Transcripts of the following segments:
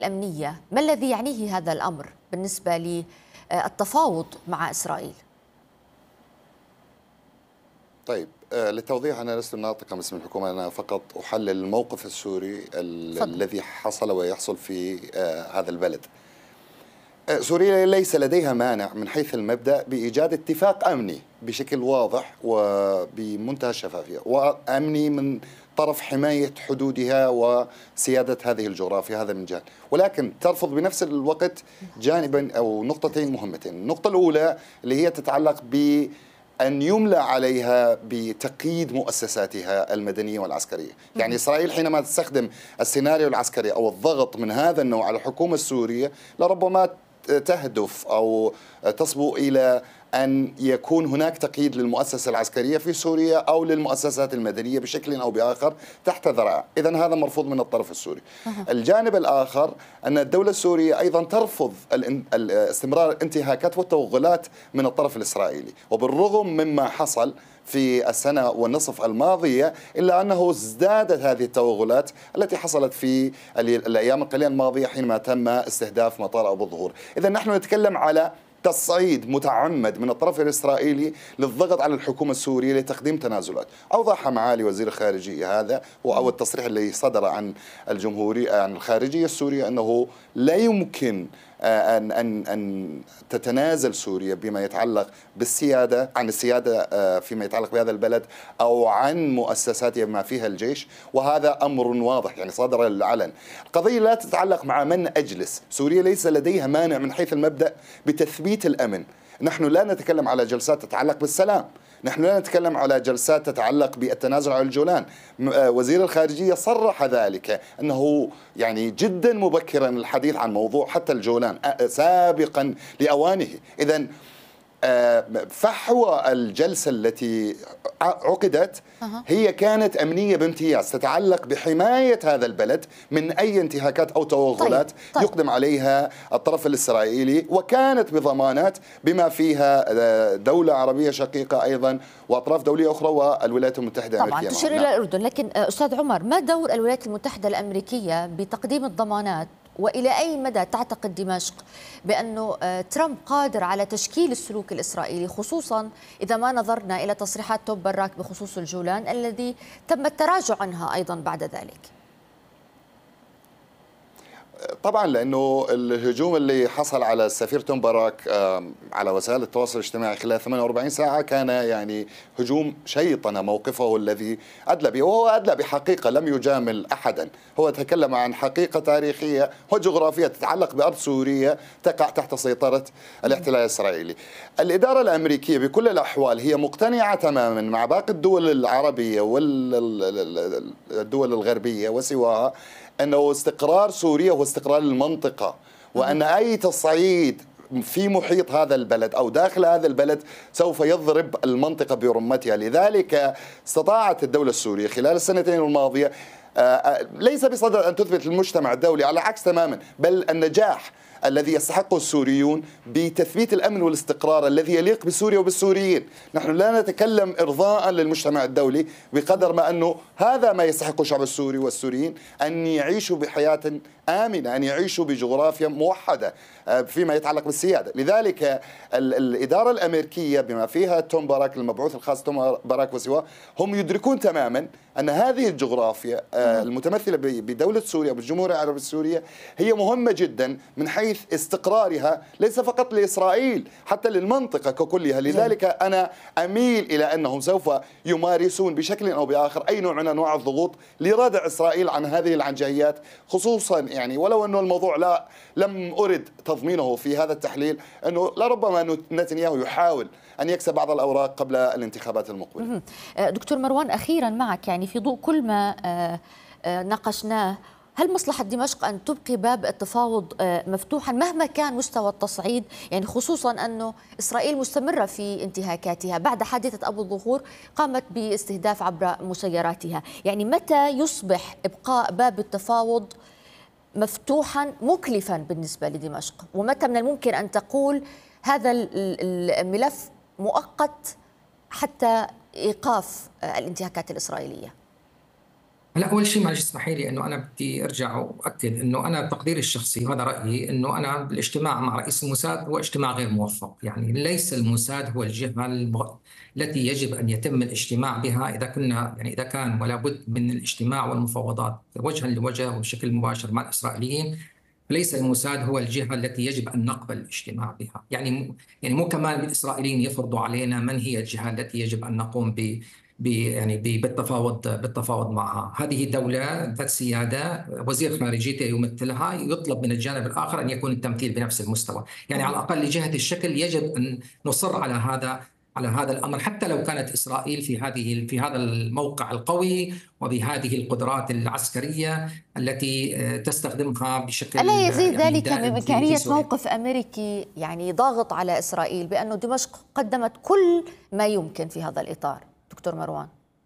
الأمنية، ما الذي يعنيه هذا الأمر بالنسبة للتفاوض مع إسرائيل؟ طيب، للتوضيح أنا لست ناطقا باسم الحكومة، أنا فقط أحلل الموقف السوري فضل. الذي حصل ويحصل في هذا البلد. سوريا ليس لديها مانع من حيث المبدأ بإيجاد اتفاق أمني بشكل واضح وبمنتهى الشفافية، وأمني من طرف حماية حدودها وسيادة هذه الجغرافيا، هذا من جانب، ولكن ترفض بنفس الوقت جانبا أو نقطتين مهمتين. النقطة الأولى اللي هي تتعلق أن يملى عليها بتقييد مؤسساتها المدنية والعسكرية. يعني إسرائيل حينما تستخدم السيناريو العسكري أو الضغط من هذا النوع على الحكومة السورية لربما تهدف أو تصبو إلى أن يكون هناك تقييد للمؤسسة العسكرية في سوريا أو للمؤسسات المدنية بشكل أو بآخر تحت ذراع. إذن هذا مرفوض من الطرف السوري. الجانب الآخر أن الدولة السورية أيضا ترفض استمرار الانتهاكات والتوغلات من الطرف الإسرائيلي، وبالرغم مما حصل في السنة والنصف الماضية إلا أنه ازدادت هذه التوغلات التي حصلت في الأيام القليلة الماضية حينما تم استهداف مطار أبو الظهور. إذا نحن نتكلم على تصعيد متعمد من الطرف الإسرائيلي للضغط على الحكومة السورية لتقديم تنازلات. أوضح معالي وزير الخارجية هذا، أو التصريح اللي صدر عن عن الخارجية السورية أنه لا يمكن أن تتنازل سوريا بما يتعلق بالسيادة، عن السيادة فيما يتعلق بهذا البلد أو عن مؤسساتها بما فيها الجيش، وهذا أمر واضح يعني صدر العلن. القضية لا تتعلق مع من أجلس. سوريا ليس لديها مانع من حيث المبدأ بتثبيت الأمن. نحن لا نتكلم على جلسات تتعلق بالسلام، نحن لا نتكلم على جلسات تتعلق بالتنازل عن الجولان. وزير الخارجية صرح ذلك أنه يعني جدا مبكرا الحديث عن موضوع حتى الجولان سابقا لأوانه. إذن فحوى الجلسة التي عقدت هي كانت أمنية بامتياز، تتعلق بحماية هذا البلد من أي انتهاكات أو توغلات طيب. يقدم عليها الطرف الإسرائيلي، وكانت بضمانات بما فيها دولة عربية شقيقة أيضا وأطراف دولية أخرى والولايات المتحدة الأمريكية. طبعا تشير إلى الأردن، لكن أستاذ عمر، ما دور الولايات المتحدة الأمريكية بتقديم الضمانات؟ وإلى أي مدى تعتقد دمشق بأنه ترامب قادر على تشكيل السلوك الإسرائيلي، خصوصا إذا ما نظرنا إلى تصريحات توب باراك بخصوص الجولان الذي تم التراجع عنها أيضا بعد ذلك؟ طبعا لأنه الهجوم اللي حصل على السفير توم باراك على وسائل التواصل الاجتماعي خلال 48 ساعة كان يعني هجوم شيطن موقفه الذي أدلى به، وهو أدلى بحقيقة لم يجامل أحدا. هو تكلم عن حقيقة تاريخية وجغرافية تتعلق بأرض سورية تقع تحت سيطرة الاحتلال الإسرائيلي. الإدارة الأمريكية بكل الأحوال هي مقتنعة تماما مع باقي الدول العربية والدول الغربية وسواها أنه استقرار سوريا هو استقرار المنطقة، وأن أي تصعيد في محيط هذا البلد أو داخل هذا البلد سوف يضرب المنطقة برمتها. لذلك استطاعت الدولة السورية خلال السنتين الماضية ليس بصدد أن تثبت للمجتمع الدولي، على العكس تماما، بل النجاح الذي يستحقه السوريون بتثبيت الأمن والاستقرار الذي يليق بسوريا وبالسوريين. نحن لا نتكلم إرضاء للمجتمع الدولي بقدر ما أنه هذا ما يستحق الشعب السوري والسوريين، أن يعيشوا بحياة آمنة، أن يعيشوا بجغرافيا موحدة فيما يتعلق بالسيادة. لذلك الإدارة الأمريكية بما فيها توم باراك المبعوث الخاص توم باراك وسواه هم يدركون تماما أن هذه الجغرافيا المتمثلة بدولة سوريا وبالجمهورية العربية السورية هي مهمة جدا من حيث استقرارها ليس فقط لإسرائيل حتى للمنطقة ككلها. لذلك أنا أميل إلى أنهم سوف يمارسون بشكل أو بآخر أي نوع من أنواع الضغوط لردع إسرائيل عن هذه العنجهيات، خصوصا يعني ولو أنه الموضوع لم أرد تضمينه في هذا التحليل، أنه لربما نتنياهو يحاول أن يكسب بعض الأوراق قبل الانتخابات المقبلة. دكتور مروان، أخيرا معك، يعني في ضوء كل ما ناقشناه، هل مصلحة دمشق أن تبقي باب التفاوض مفتوحا مهما كان مستوى التصعيد؟ يعني خصوصا أنه إسرائيل مستمرة في انتهاكاتها، بعد حادثة أبو الظهور قامت باستهداف عبر مسيراتها. يعني متى يصبح إبقاء باب التفاوض مفتوحا مكلفا بالنسبة لدمشق، ومتى من الممكن أن تقول هذا الملف مؤقت حتى إيقاف الانتهاكات الإسرائيلية؟ هلا اول شيء معلش اسمحي لي انه انا بدي ارجع واكد انه انا تقديري الشخصي وهذا رايي انه انا الاجتماع مع رئيس الموساد هو اجتماع غير موفق، يعني ليس الموساد هو الجهه التي يجب ان يتم الاجتماع بها اذا كنا يعني اذا كان ولا بد من الاجتماع والمفاوضات وجها لوجه وبشكل مباشر مع الاسرائيليين. ليس الموساد هو الجهه التي يجب ان نقبل الاجتماع بها، يعني مو كمان الاسرائيليين يفرضوا علينا من هي الجهه التي يجب ان نقوم بالتفاوض معها. هذه دولة ذات سيادة، وزير خارجيته يمثلها، يطلب من الجانب الآخر أن يكون التمثيل بنفس المستوى، يعني على الأقل لجهة الشكل يجب أن نصر على هذا الامر، حتى لو كانت اسرائيل في هذا الموقع القوي وبهذه القدرات العسكريه التي تستخدمها بشكل ألا يزيد يعني ذلك من دائم إمكانية سوريا. موقف أمريكي يعني ضاغط على إسرائيل بأن دمشق قدمت كل ما يمكن في هذا الإطار دكتور مروان؟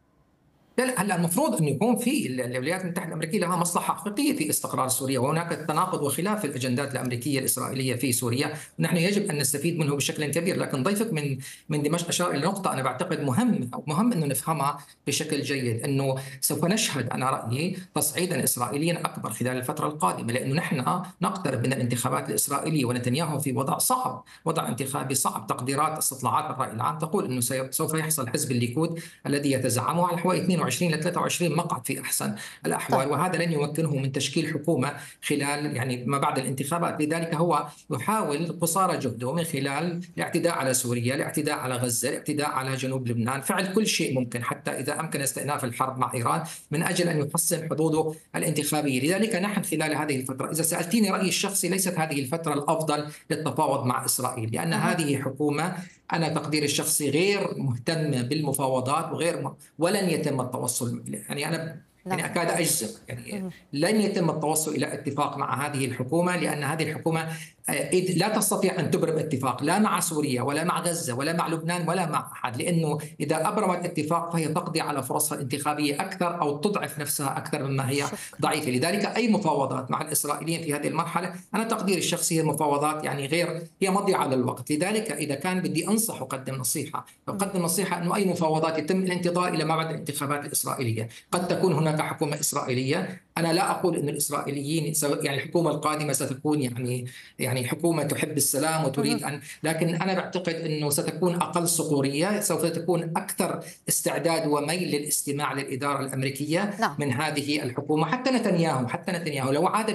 لا هلا المفروض انه يكون في الولايات المتحده الامريكيه لها مصلحه حقيقيه في استقرار سوريا، وهناك تناقض وخلاف الاجندات الامريكيه الاسرائيليه في سوريا، ونحن يجب ان نستفيد منه بشكل كبير. لكن ضيفك من دمشق اشار الى نقطه انا بعتقد مهم انه نفهمها بشكل جيد، انه سوف نشهد انا رايي تصعيدا اسرائيليا اكبر خلال الفتره القادمه، لانه نحن نقترب من الانتخابات الاسرائيليه ونتنياهو في وضع صعب، وضع انتخابي صعب. تقديرات استطلاعات الراي العام تقول انه سوف يحصل حزب الليكود الذي يتزعمه على حوالي 22 ل 23 مقعد في احسن الاحوال، وهذا لن يمكنه من تشكيل حكومه خلال يعني ما بعد الانتخابات. لذلك هو يحاول قصارى جهده من خلال الاعتداء على سوريا، الاعتداء على غزه، الاعتداء على جنوب لبنان، فعل كل شيء ممكن حتى اذا امكن استئناف الحرب مع ايران من اجل ان يحسن حظوظه الانتخابيه. لذلك نحن خلال هذه الفتره، اذا سالتيني رايي الشخصي، ليست هذه الفتره الافضل للتفاوض مع اسرائيل، لان هذه حكومه أنا تقديري الشخصي غير مهتمة بالمفاوضات ولن يتم التوصل، يعني أنا يعني أكاد أجزم يعني لن يتم التوصل إلى اتفاق مع هذه الحكومة، لأن هذه الحكومة لا تستطيع أن تبرم اتفاق لا مع سوريا ولا مع غزة ولا مع لبنان ولا مع أحد، لأنه إذا أبرمت اتفاق فهي تقضي على فرصها الانتخابية أكثر أو تضعف نفسها أكثر مما هي ضعيفة. لذلك أي مفاوضات مع الإسرائيليين في هذه المرحلة أنا تقديري الشخصي المفاوضات يعني هي مضيعة للوقت. لذلك إذا كان بدي أنصح وأقدم نصيحة أنه أي مفاوضات يتم الانتظار إلى ما بعد الانتخابات الإسرائيلية. قد تكون هناك حكومة إسرائيلية، أنا لا أقول أن الإسرائيليين يعني الحكومة القادمة ستكون يعني حكومة تحب السلام وتريد لكن أنا بعتقد أنه ستكون أقل صقورية، سوف تكون أكثر استعداد وميل للاستماع للإدارة الأمريكية من هذه الحكومة. حتى نتنياهو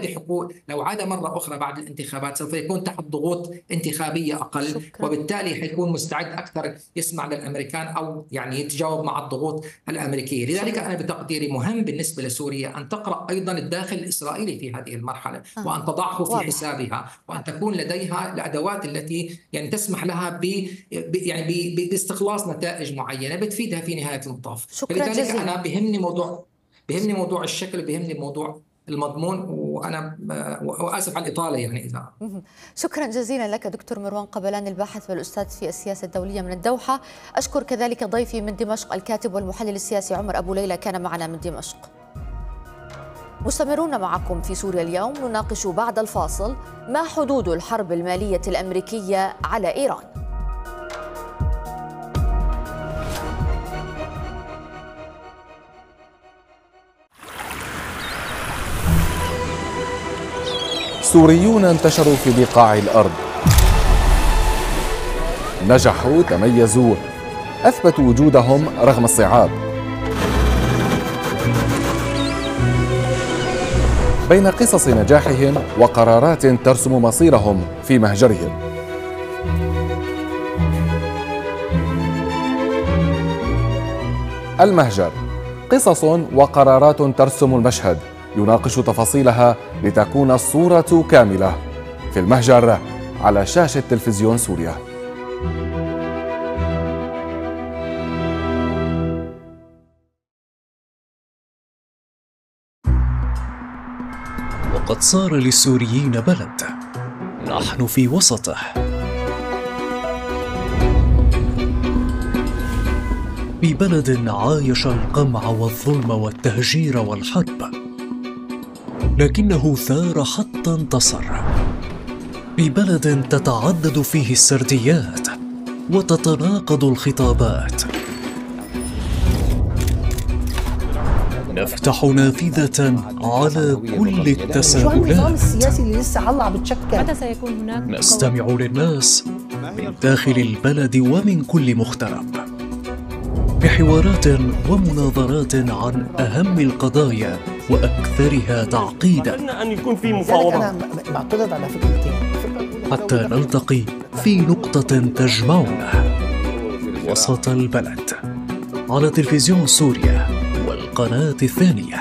لو عاد مرة أخرى بعد الانتخابات سوف يكون تحت ضغوط انتخابية أقل، وبالتالي حيكون مستعد أكثر يسمع للأمريكان أو يعني يتجاوب مع الضغوط الأمريكية. لذلك أنا بتقديري مهم بالنسبة لسوريا أن تقرأ أيضا الداخل الإسرائيلي في هذه المرحلة وأن تضعه في حسابها، وأن تكون لديها الأدوات التي يعني تسمح لها باستخلاص نتائج معينة بتفيدها في نهاية المطاف. فلذلك أنا بهمني موضوع الشكل، بهمني موضوع المضمون، وأنا وآسف على الإطالة يعني إذا. شكرا جزيلا لك دكتور مروان قبلان، الباحث والأستاذ في السياسة الدولية من الدوحة. أشكر كذلك ضيفي من دمشق الكاتب والمحلل السياسي عمر أبو ليلى كان معنا من دمشق. مستمرون معكم في سوريا اليوم، نناقش بعد الفاصل ما حدود الحرب المالية الأمريكية على إيران. سوريون انتشروا في بقاع الأرض، نجحوا، تميزوا، أثبتوا وجودهم رغم الصعاب. بين قصص نجاحهم وقرارات ترسم مصيرهم في مهجرهم. المهجر، قصص وقرارات ترسم المشهد، يناقش تفاصيلها لتكون الصورة كاملة. في المهجر على شاشة تلفزيون سوريا. وقد صار للسوريين بلد نحن في وسطه، ببلد عايش القمع والظلم والتهجير والحرب، لكنه ثار حتى انتصر، ببلد تتعدد فيه السرديات وتتناقض الخطابات. نفتح نافذة على كل شو النظام التساؤلات. السياسي اللي لسه هلا عم بتشكل؟ متى سيكون هناك نستمع للناس من داخل البلد ومن كل مغترب، بحوارات ومناظرات عن أهم القضايا وأكثرها تعقيدا، أن يكون في مفاوضات. أنا بعترض على فكرتين. حتى نلتقي في نقطة تجمعنا وسط البلد، على تلفزيون سوريا والقناة الثانية.